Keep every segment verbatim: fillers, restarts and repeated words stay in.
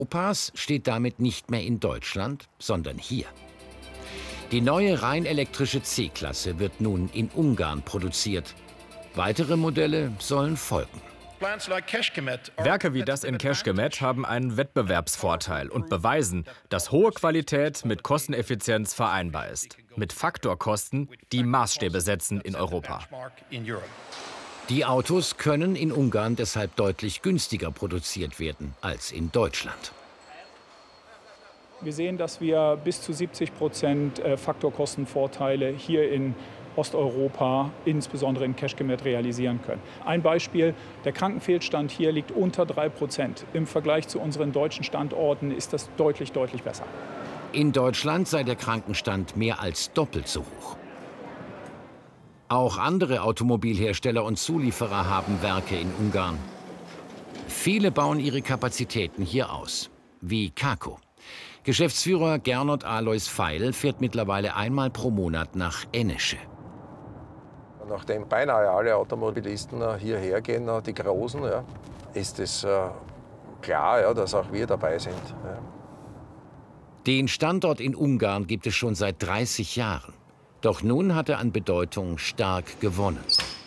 Europas steht damit nicht mehr in Deutschland, sondern hier. Die neue rein elektrische C-Klasse wird nun in Ungarn produziert. Weitere Modelle sollen folgen. Werke wie das in Kecskemét haben einen Wettbewerbsvorteil und beweisen, dass hohe Qualität mit Kosteneffizienz vereinbar ist. Mit Faktorkosten, die Maßstäbe setzen in Europa. Die Autos können in Ungarn deshalb deutlich günstiger produziert werden als in Deutschland. Wir sehen, dass wir bis zu siebzig Prozent Faktorkostenvorteile hier in Osteuropa, insbesondere in Kecskemét, realisieren können. Ein Beispiel, der Krankenfehlstand hier liegt unter drei Prozent. Im Vergleich zu unseren deutschen Standorten ist das deutlich, deutlich besser. In Deutschland sei der Krankenstand mehr als doppelt so hoch. Auch andere Automobilhersteller und Zulieferer haben Werke in Ungarn. Viele bauen ihre Kapazitäten hier aus, wie Kako. Geschäftsführer Gernot Alois Feil fährt mittlerweile einmal pro Monat nach Enneche. Nachdem beinahe alle Automobilisten hierher gehen, die Großen, ja, ist es äh, klar, ja, dass auch wir dabei sind. Ja. Den Standort in Ungarn gibt es schon seit dreißig Jahren. Doch nun hat er an Bedeutung stark gewonnen.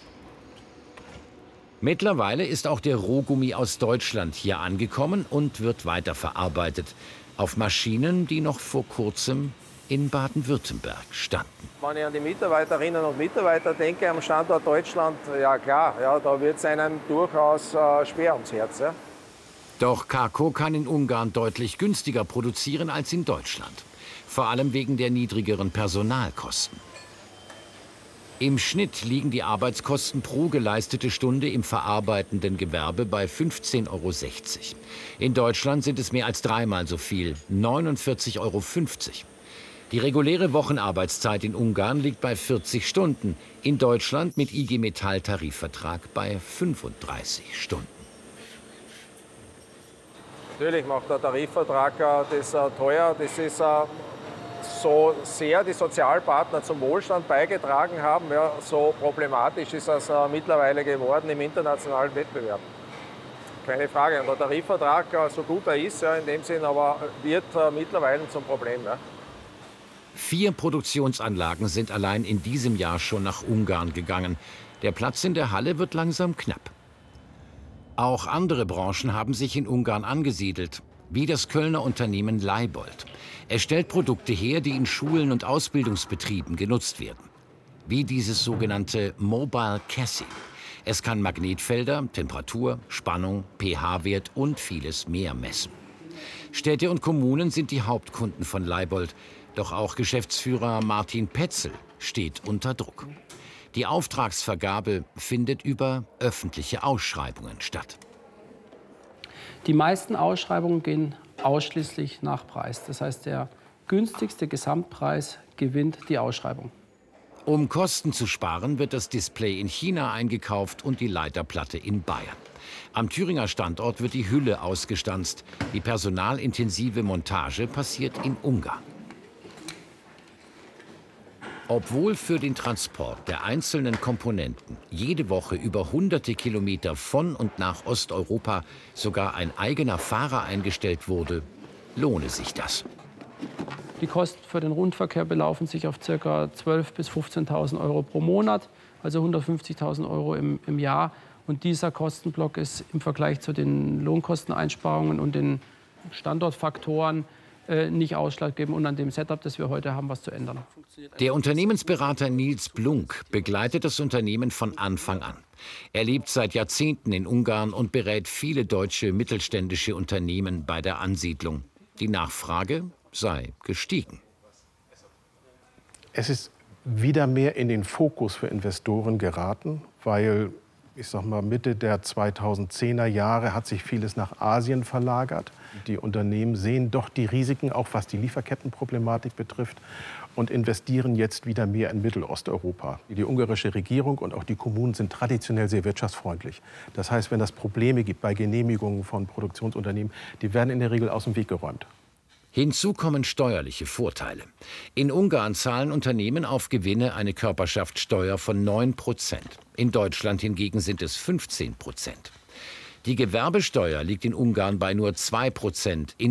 Mittlerweile ist auch der Rohgummi aus Deutschland hier angekommen und wird weiterverarbeitet. Auf Maschinen, die noch vor kurzem in Baden-Württemberg standen. Wenn ich an die Mitarbeiterinnen und Mitarbeiter denke am Standort Deutschland, ja klar, ja, da wird es einem durchaus äh, schwer ums Herz. Ja. Doch Kako kann in Ungarn deutlich günstiger produzieren als in Deutschland. Vor allem wegen der niedrigeren Personalkosten. Im Schnitt liegen die Arbeitskosten pro geleistete Stunde im verarbeitenden Gewerbe bei fünfzehn Euro sechzig. In Deutschland sind es mehr als dreimal so viel, neunundvierzig Euro fünfzig. Die reguläre Wochenarbeitszeit in Ungarn liegt bei vierzig Stunden, in Deutschland mit I G Metall-Tarifvertrag bei fünfunddreißig Stunden. Natürlich macht der Tarifvertrag das teuer. Das ist so sehr die Sozialpartner zum Wohlstand beigetragen haben, ja, so problematisch ist das mittlerweile geworden im internationalen Wettbewerb. Keine Frage. Und der Tarifvertrag, so gut er ist, ja, in dem Sinn, aber wird mittlerweile zum Problem. Ja. Vier Produktionsanlagen sind allein in diesem Jahr schon nach Ungarn gegangen. Der Platz in der Halle wird langsam knapp. Auch andere Branchen haben sich in Ungarn angesiedelt, wie das Kölner Unternehmen Leibold. Es stellt Produkte her, die in Schulen und Ausbildungsbetrieben genutzt werden. Wie dieses sogenannte Mobile Casting. Es kann Magnetfelder, Temperatur, Spannung, pH-Wert und vieles mehr messen. Städte und Kommunen sind die Hauptkunden von Leibold. Doch auch Geschäftsführer Martin Petzel steht unter Druck. Die Auftragsvergabe findet über öffentliche Ausschreibungen statt. Die meisten Ausschreibungen gehen ausschließlich nach Preis. Das heißt, der günstigste Gesamtpreis gewinnt die Ausschreibung. Um Kosten zu sparen, wird das Display in China eingekauft und die Leiterplatte in Bayern. Am Thüringer Standort wird die Hülle ausgestanzt. Die personalintensive Montage passiert in Ungarn. Obwohl für den Transport der einzelnen Komponenten jede Woche über hunderte Kilometer von und nach Osteuropa sogar ein eigener Fahrer eingestellt wurde, lohne sich das. Die Kosten für den Rundverkehr belaufen sich auf ca. zwölftausend bis fünfzehntausend Euro pro Monat, also hundertfünfzigtausend Euro im, im Jahr. Und dieser Kostenblock ist im Vergleich zu den Lohnkosteneinsparungen und den Standortfaktoren äh, nicht ausschlaggebend und an dem Setup, das wir heute haben, was zu ändern. Der Unternehmensberater Nils Blunk begleitet das Unternehmen von Anfang an. Er lebt seit Jahrzehnten in Ungarn und berät viele deutsche mittelständische Unternehmen bei der Ansiedlung. Die Nachfrage sei gestiegen. Es ist wieder mehr in den Fokus für Investoren geraten, weil, ich sag mal, Mitte der zweitausendzehner Jahre hat sich vieles nach Asien verlagert. Die Unternehmen sehen doch die Risiken, auch was die Lieferkettenproblematik betrifft, und investieren jetzt wieder mehr in Mittelosteuropa. Die ungarische Regierung und auch die Kommunen sind traditionell sehr wirtschaftsfreundlich. Das heißt, wenn es Probleme gibt bei Genehmigungen von Produktionsunternehmen, die werden in der Regel aus dem Weg geräumt. Hinzu kommen steuerliche Vorteile. In Ungarn zahlen Unternehmen auf Gewinne eine Körperschaftssteuer von neun Prozent. In Deutschland hingegen sind es fünfzehn Prozent. Die Gewerbesteuer liegt in Ungarn bei nur zwei Prozent. In